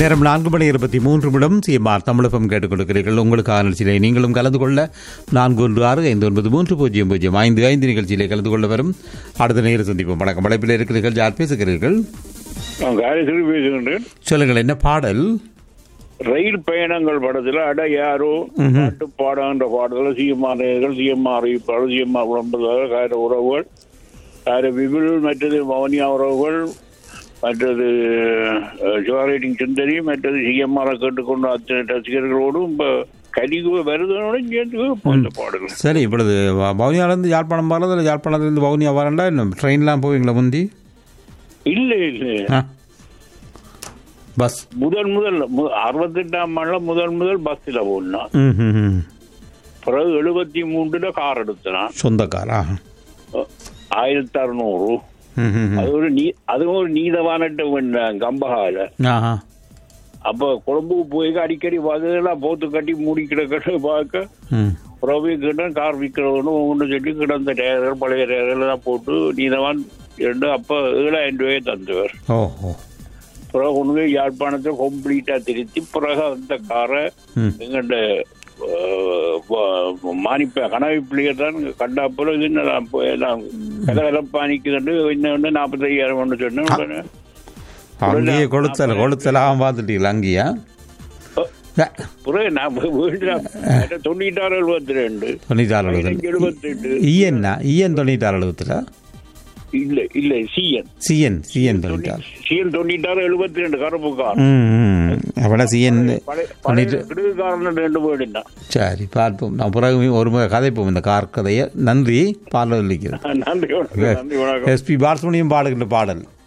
நேரம் 4:23 சிஎம்ஆர் தமிழகம் கேட்டுக் கொடுக்கிறீர்கள். உங்களுக்கான நிகழ்ச்சியிலே நீங்களும் கலந்து கொள்ள 4165930055 நிகழ்ச்சியிலே கலந்து கொள்ள வரும் அடுத்த நேரம் சந்திப்போம். வணக்கம். அழைப்பில் இருக்கிறீர்கள். யார் பேசுகிறீர்கள்? பேசுகின்றேன். சொல்லுங்கள், என்ன பாடல்? ரயில் பயணங்கள் படத்துல அட யாரோ பாட்டு பாடுகின்ற பாடல்கள் சிஎம்ஆர்கள் சிஎம்ஆர் சிஎம்ஆர் விளம்பரங்கள் கார உறவுகள் கார விபில் மற்றது பவனியா உறவுகள் மற்றது ஜோரேட்டிங் சுந்தரி மற்றது சிஎம்ஆர் கேட்டுக்கொண்டு அத்தனை ரசிகர்களோடும் இப்போ கலிகு வருதனோட சேர்ந்து அந்த பாடல்கள். சரி, இப்பொழுது பவுனியாவிலேருந்து யாழ்ப்பாணம் போகிறது இல்லை யாழ்ப்பாணத்துலேருந்து பவுனியா வரண்டா இன்னும் ட்ரெயின்லாம் போவீங்களா? முந்தி இல்லை இல்லை பஸ் முதல் 68ஆம் ஆண்டுல முதல் பஸ்ல போனான். பிறகு 73 கார் எடுத்தான், சொந்த காரா? 1600. அதுவும் ஒரு நீதவானட்ட கம்பகால. அப்ப கொழும்புக்கு போய் அடிக்கடி பார்த்ததெல்லாம் போத்து கட்டி மூடி கிடக்க பார்க்க புறவே கிட்ட கார் விற்கிறவனு ஒன்று சொல்லி கிடந்த டயர்கள் பழைய டயர்கள் தான் போட்டு நீதவான் 2 அப்ப 7000 ரூபாயை தந்தவர். பிறகு ஒன்று யாழ்ப்பாணத்தை கம்ப்ளீட்டா திருத்தி பிறகு அந்த காரை எங்கள்ட மானிப்ப கனவி பிள்ளைகள் தான் கண்டா பிறகு எல்லாம் கலகலப்பானிக்கு கண்டு இன்னொன்று 45,000 சொன்னேன். அங்கேயே கொளுத்தலாம் பார்த்துட்டீங்களா? அங்கேயா? பிறகு நான் வீட்டில் 96-72 98 இஎன்னா இஎன் 96-72 இல்ல சிஎன் 96-72 கருப்பு கார். சரி, பார்ப்போம். நான் பிறகு ஒரு முறை கதைப்போம் இந்த கார் கதையை. நன்றி. பாடல் இருக்கிறேன். நன்றி. எஸ்பி பாலசுப்ரமணியம் பாடுகின்ற பாடல்.